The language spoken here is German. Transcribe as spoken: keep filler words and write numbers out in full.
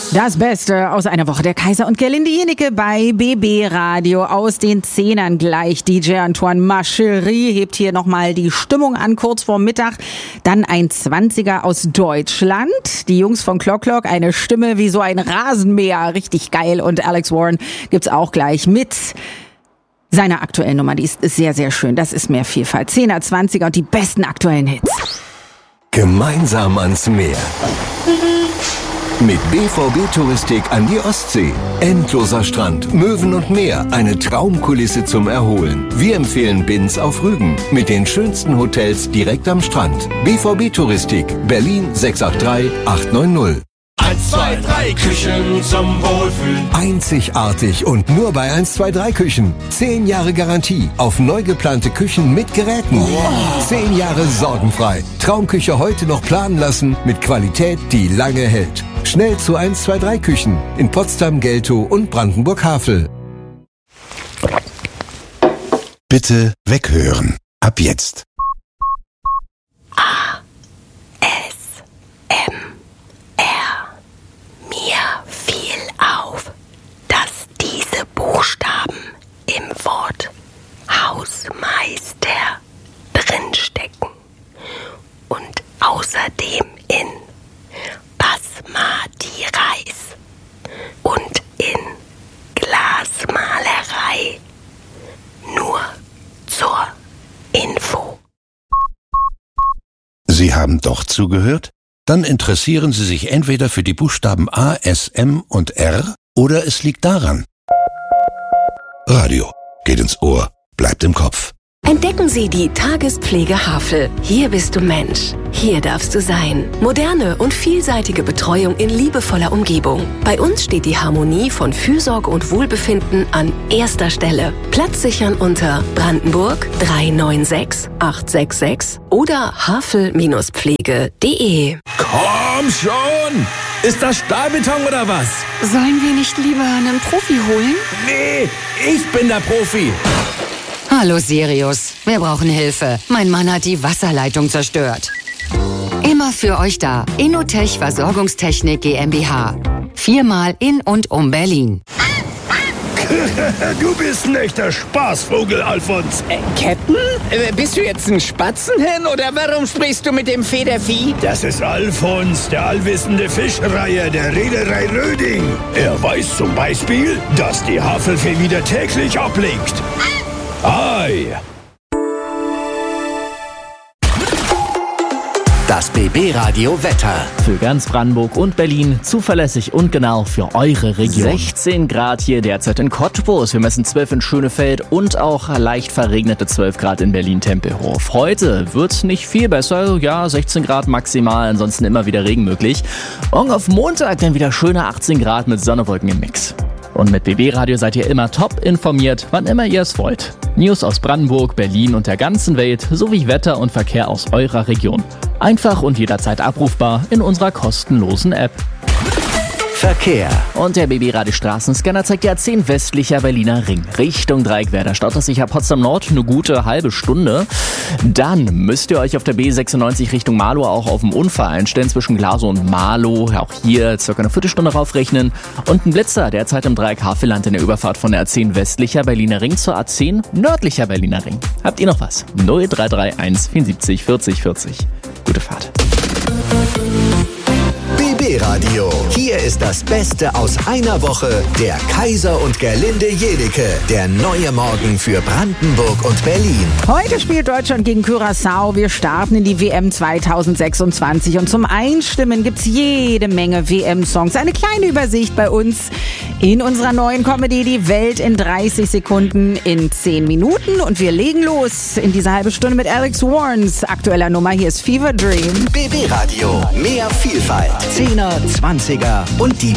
Das Beste aus einer Woche der Kaiser und Gerlinde Jennecke bei B B Radio. Aus den Zehnern gleich. D J Antoine Mascherie hebt hier nochmal die Stimmung an, kurz vor Mittag. Dann ein Zwanziger aus Deutschland. Die Jungs von Clock Clock, eine Stimme wie so ein Rasenmäher. Richtig geil. Und Alex Warren gibt's auch gleich mit seiner aktuellen Nummer. Die ist sehr, sehr schön. Das ist mehr Vielfalt. Zehner, Zwanziger und die besten aktuellen Hits. Gemeinsam ans Meer. Mit B V B Touristik an die Ostsee. Endloser Strand, Möwen und Meer. Eine Traumkulisse zum Erholen. Wir empfehlen Binz auf Rügen. Mit den schönsten Hotels direkt am Strand. B V B Touristik. Berlin sechs acht drei acht neun null. eins, zwei, drei Küchen zum Wohlfühlen. Einzigartig und nur bei eins zwei drei Küchen. Zehn Jahre Garantie auf neu geplante Küchen mit Geräten. Wow. Zehn Jahre sorgenfrei. Traumküche heute noch planen lassen mit Qualität, die lange hält. Schnell zu eins zwei drei Küchen in Potsdam, Geltow und Brandenburg-Havel. Bitte weghören. Ab jetzt. A. S. M. R. Mir fiel auf, dass diese Buchstaben im Wort Hausmeister drinstecken und außerdem in Basmati-Reis und in Glasmalerei. Nur zur Info. Sie haben doch zugehört? Dann interessieren Sie sich entweder für die Buchstaben A, S, M und R oder es liegt daran. Radio geht ins Ohr, bleibt im Kopf. Entdecken Sie die Tagespflege Havel. Hier bist du Mensch. Hier darfst du sein. Moderne und vielseitige Betreuung in liebevoller Umgebung. Bei uns steht die Harmonie von Fürsorge und Wohlbefinden an erster Stelle. Platz sichern unter Brandenburg drei neun sechs acht sechs sechs oder havel Pflege punkt de. Komm schon! Ist das Stahlbeton oder was? Sollen wir nicht lieber einen Profi holen? Nee, ich bin der Profi. Hallo Sirius, wir brauchen Hilfe. Mein Mann hat die Wasserleitung zerstört. Immer für euch da. Innotech Versorgungstechnik GmbH. Viermal in und um Berlin. Du bist ein echter Spaßvogel, Alfons. Äh, Captain? Äh, bist du jetzt ein Spatzenhirn oder warum sprichst du mit dem Federvieh? Das ist Alfons, der allwissende Fischreiher der Reederei Röding. Er weiß zum Beispiel, dass die Havelfee wieder täglich ablegt. Ei! Das B B Radio Wetter. Für ganz Brandenburg und Berlin zuverlässig und genau für eure Region. sechzehn Grad hier derzeit in Cottbus. Wir messen zwölf in Schönefeld und auch leicht verregnete zwölf Grad in Berlin-Tempelhof. Heute wird nicht viel besser. Ja, sechzehn Grad maximal, ansonsten immer wieder Regen möglich. Und auf Montag dann wieder schöne achtzehn Grad mit Sonnewolken im Mix. Und mit B B Radio seid ihr immer top informiert, wann immer ihr es wollt. News aus Brandenburg, Berlin und der ganzen Welt sowie Wetter und Verkehr aus eurer Region. Einfach und jederzeit abrufbar in unserer kostenlosen App. Verkehr. Und der B B Radio Straßenscanner zeigt die A zehn westlicher Berliner Ring. Richtung Dreieckwerder staut das sich ab Potsdam Nord eine gute halbe Stunde. Dann müsst ihr euch auf der B sechsundneunzig Richtung Marlow auch auf den Unfall einstellen zwischen Glasow und Marlow. Auch hier circa eine Viertelstunde raufrechnen. Und ein Blitzer derzeit im Dreieck Havelland in der Überfahrt von der A zehn westlicher Berliner Ring zur A zehn nördlicher Berliner Ring. Habt ihr noch was? null drei drei eins vierundsiebzig vierzig vierzig. Gute Fahrt. B B Radio. Hier ist das Beste aus einer Woche. Der Kaiser und Gerlinde Jennecke. Der neue Morgen für Brandenburg und Berlin. Heute spielt Deutschland gegen Curaçao. Wir starten in die W M zweitausendsechsundzwanzig. Und zum Einstimmen gibt's jede Menge W M-Songs. Eine kleine Übersicht bei uns in unserer neuen Comedy Die Welt in dreißig Sekunden in zehn Minuten. Und wir legen los in dieser halbe Stunde mit Alex Warrens aktueller Nummer. Hier ist Fever Dream. B B Radio. Mehr Vielfalt. Zehner, Zwanziger und die